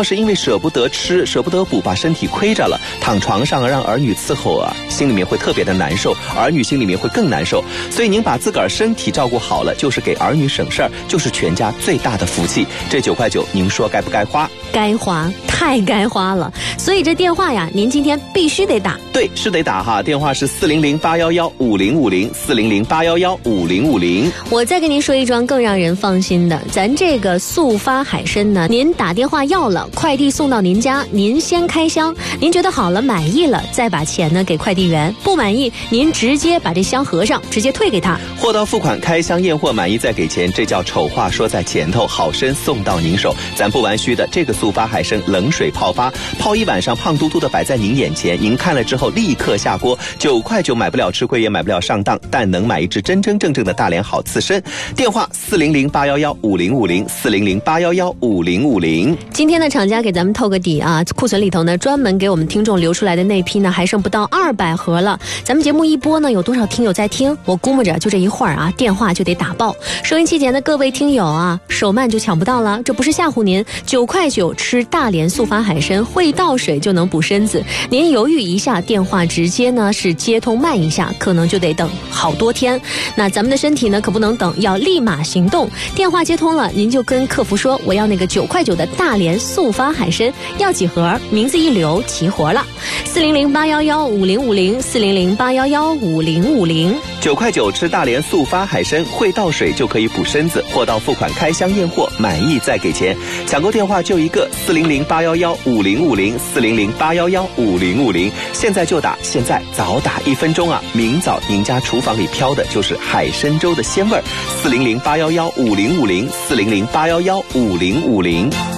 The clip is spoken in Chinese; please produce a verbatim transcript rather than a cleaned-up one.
要是因为舍不得吃舍不得补把身体亏着了，躺床上让儿女伺候啊，心里面会特别的难受，儿女心里面会更难受。所以您把自个儿身体照顾好了，就是给儿女省事儿，就是全家最大的福气。这九块九您说该不该花？ 该花，太该花了。所以这电话呀，您今天必须得打。 对，是得打哈，电话是四零零八幺幺五零五零四零零八幺幺五零五零。 我再跟您说一桩更让人放心的，咱这个速发海参呢，您打电话要了，快递送到您家，您先开箱，您觉得好了满意了，再把钱呢给快递员，不满意您直接把这箱合上，直接退给他。 货到付款，开箱验货，满意再给钱，这叫丑话说在前头，好参送到您手。咱不玩虚的，这个速发海参冷水泡发，泡一晚上，胖嘟嘟的摆在您眼前，您看了之后立刻下锅，九块九买不了吃亏，也买不了上当，但能买一只真真正正的大连好刺参。电话四零零八幺幺五零五零四零零八幺幺五零五零。 今天的厂家给咱们透个底啊，库存里头呢专门给我们听众留出来的那批呢还剩不到二百盒了。咱们节目一播呢，有多少听友在听？我估摸着就这一会儿啊，电话就得打爆。收音机前的各位听友啊，手慢就抢不到了，这不是吓唬您，九块九吃大连速发海参，会倒水就能补身子。您犹豫一下，电话直接呢是接通慢一下，可能就得等好多天。那咱们的身体呢可不能等，要立马行动。电话接通了，您就跟客服说我要那个九块九的大连速发海参，要几盒？名字一留，齐活了。四零零八幺幺五零五零四零零八幺幺五零五零。 九块九吃大连速发海参，会倒水就可以补身子，货到付款，开箱验货，满意再给钱。抢购电话就一个四零零八幺幺五零五零四零零八幺幺五零五零，现在就打，现在早打一分钟啊！明早您家厨房里飘的就是海参粥的鲜味儿。四零零八幺幺五零五零四零零八幺幺五零五零。